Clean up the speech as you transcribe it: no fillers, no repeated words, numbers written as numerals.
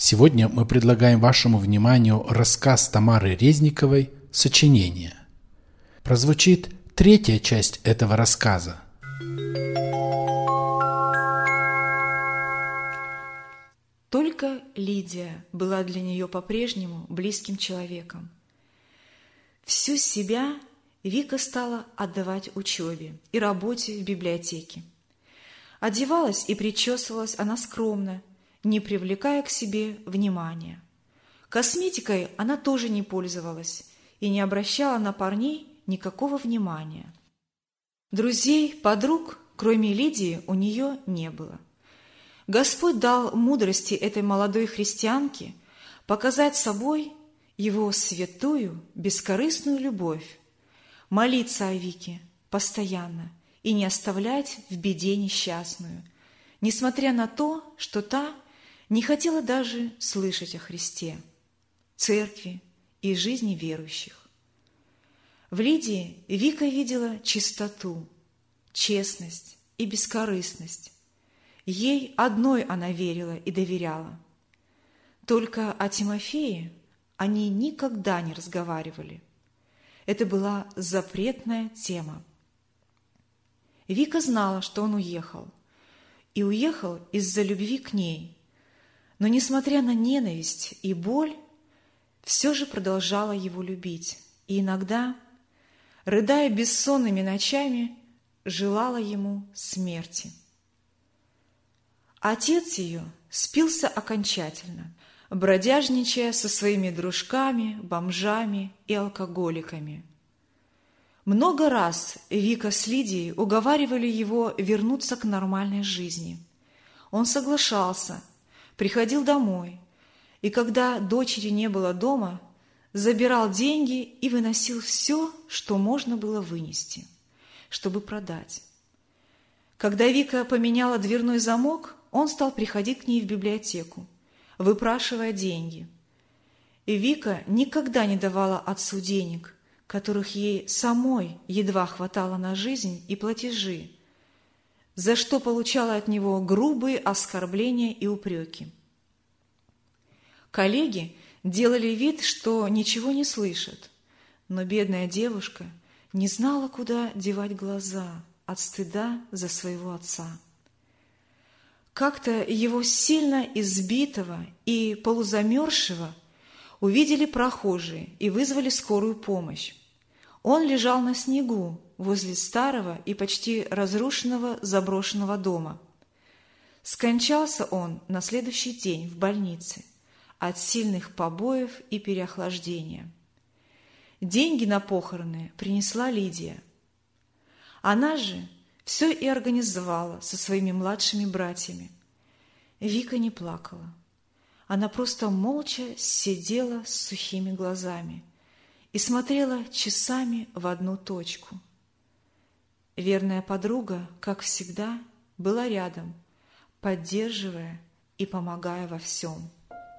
Сегодня мы предлагаем вашему вниманию рассказ Тамары Резниковой «Сочинение». Прозвучит третья часть этого рассказа. Только Лидия была для нее по-прежнему близким человеком. Всю себя Вика стала отдавать учебе и работе в библиотеке. Одевалась и причесывалась она скромно, не привлекая к себе внимания. Косметикой она тоже не пользовалась и не обращала на парней никакого внимания. Друзей, подруг, кроме Лидии, у нее не было. Господь дал мудрости этой молодой христианке показать собой Его святую, бескорыстную любовь, молиться о Вике постоянно и не оставлять в беде несчастную, несмотря на то, что та не хотела даже слышать о Христе, церкви и жизни верующих. В Лидии Вика видела чистоту, честность и бескорыстность. Ей одной она верила и доверяла. Только о Тимофее они никогда не разговаривали. Это была запретная тема. Вика знала, что он уехал, и уехал из-за любви к ней, но, несмотря на ненависть и боль, все же продолжала его любить и иногда, рыдая бессонными ночами, желала ему смерти. Отец ее спился окончательно, бродяжничая со своими дружками, бомжами и алкоголиками. Много раз Вика с Лидией уговаривали его вернуться к нормальной жизни. Он соглашался, приходил домой, и когда дочери не было дома, забирал деньги и выносил все, что можно было вынести, чтобы продать. Когда Вика поменяла дверной замок, он стал приходить к ней в библиотеку, выпрашивая деньги. И Вика никогда не давала отцу денег, которых ей самой едва хватало на жизнь и платежи, за что получала от него грубые оскорбления и упреки. Коллеги делали вид, что ничего не слышат, но бедная девушка не знала, куда девать глаза от стыда за своего отца. Как-то его сильно избитого и полузамерзшего увидели прохожие и вызвали скорую помощь. Он лежал на снегу возле старого и почти разрушенного заброшенного дома. Скончался он на следующий день в больнице от сильных побоев и переохлаждения. Деньги на похороны принесла Лидия. Она же все и организовала со своими младшими братьями. Вика не плакала. Она просто молча сидела с сухими глазами и смотрела часами в одну точку. Верная подруга, как всегда, была рядом, поддерживая и помогая во всем.